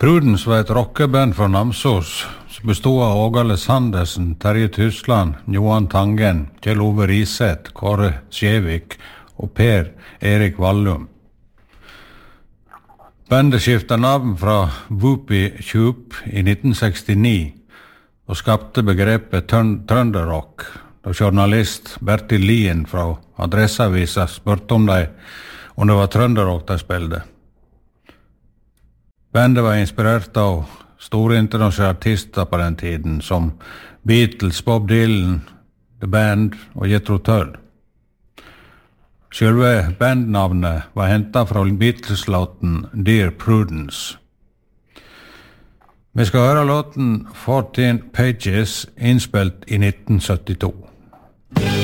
Prudence var et rockeband fra Namsos som bestod av Ågale Sandersen, Terje Tysland, Johan Tangen, Kjell Ove Riseth, Kåre Skjevik og Per Erik Vallum. Bandet skiftet navn fra Whoopie Tube i 1969 og skapte begrepet trønderrock, da journalist Bertil Lien fra Adresseavisa spurte om det var trønderrock de spilte. Bandet var inspirert av store internasjonale artister på den tiden, som Beatles, Bob Dylan, The Band og Jethro Tull. Selve bandnavnet var hentet fra Beatles-låten Dear Prudence. Vi skal høre låten 14 Pages innspilt i 1972.